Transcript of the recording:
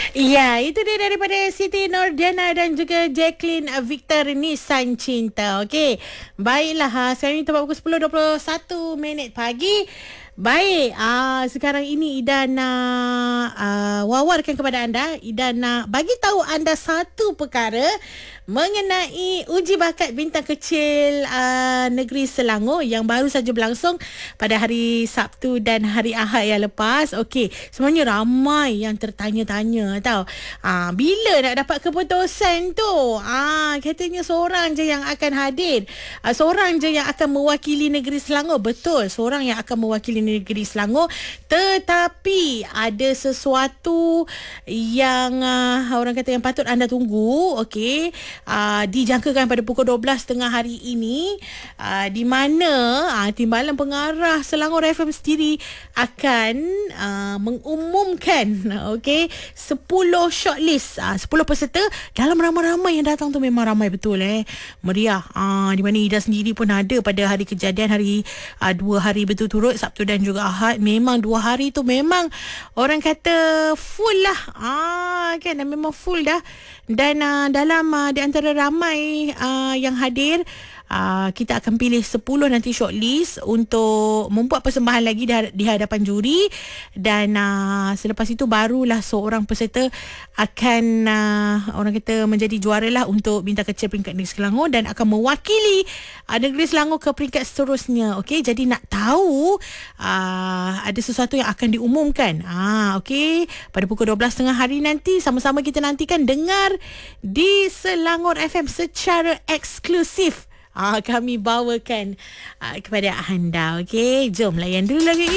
Ya, itu dia daripada Siti Nordiana dan juga Jacqueline Victor Nissan Cinta. Okey. Baiklah, sekarang ni tempat pukul 10.21 pagi. Baik, sekarang ini Ida nak wawarkan kepada anda. Ida nak bagi tahu anda satu perkara mengenai uji bakat bintang kecil negeri Selangor yang baru saja berlangsung pada hari Sabtu dan hari Ahad yang lepas. Okey, sebenarnya ramai yang tertanya-tanya tau. Bila nak dapat keputusan tu? Katanya seorang je yang akan hadir. Seorang je yang akan mewakili negeri Selangor. Betul, seorang yang akan mewakili negeri Selangor, tetapi ada sesuatu yang orang kata yang patut anda tunggu. Okey, dijangkakan pada pukul 12.30 hari ini, di mana Timbalan Pengarah Selangor FM sendiri akan mengumumkan 10 shortlist, 10 peserta. Dalam ramai-ramai yang datang tu memang ramai betul, meriah. Di mana Ida sendiri pun ada pada hari kejadian, hari 2 hari berturut-turut, Sabtu dan juga Ahad. Memang 2 hari tu memang orang kata full lah, kan, memang full dah. Dan dalam di antara ramai yang hadir, kita akan pilih 10 nanti shortlist untuk membuat persembahan lagi di hadapan juri. Dan selepas itu barulah seorang peserta akan orang kata menjadi juara lah untuk bintang kecil peringkat negeri Selangor dan akan mewakili negeri Selangor ke peringkat seterusnya. Okey, jadi nak tahu ada sesuatu yang akan diumumkan. Okey, pada pukul 12.30 hari nanti sama-sama kita nantikan dengar di Selangor FM secara eksklusif. Kami bawakan kepada anda. Okey, jom layan dulu lagi.